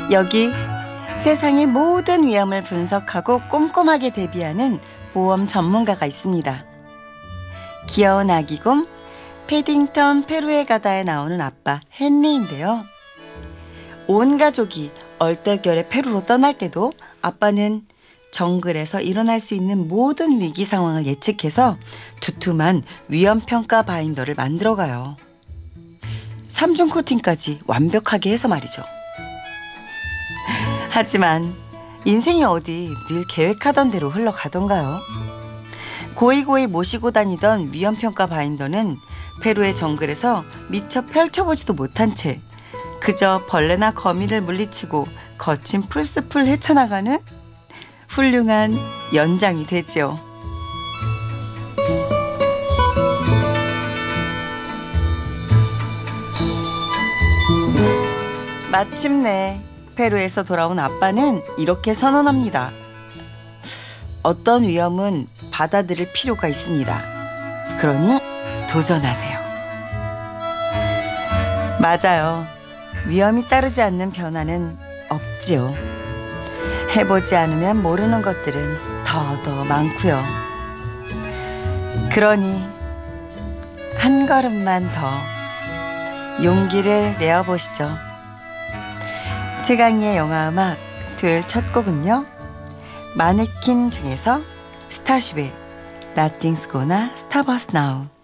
여기 세상의 모든 위험을 분석하고 꼼꼼하게 대비하는 보험 전문가가 있습니다. 귀여운 아기곰 패딩턴 페루에 가다에 나오는 아빠 헨리인데요. 온 가족이 얼떨결에 페루로 떠날 때도 아빠는 정글에서 일어날 수 있는 모든 위기 상황을 예측해서 두툼한 위험평가 바인더를 만들어가요. 3중 코팅까지 완벽하게 해서 말이죠. 하지만 인생이 어디 늘 계획하던 대로 흘러가던가요? 고이고이 모시고 다니던 위험평가 바인더는 페루의 정글에서 미처 펼쳐보지도 못한 채 그저 벌레나 거미를 물리치고 거친 풀숲을 헤쳐나가는 훌륭한 연장이 되죠. 마침내 페루에서 돌아온 아빠는 이렇게 선언합니다. 어떤 위험은 받아들일 필요가 있습니다. 그러니 도전하세요. 맞아요. 위험이 따르지 않는 변화는 없지요. 해보지 않으면 모르는 것들은 더 많고요. 그러니 한 걸음만 더 용기를 내어보시죠. 최강희의 영화음악 토요일 첫 곡은요. 마네킹 중에서 스타쉽의 Nothing's Gonna Stop Us Now.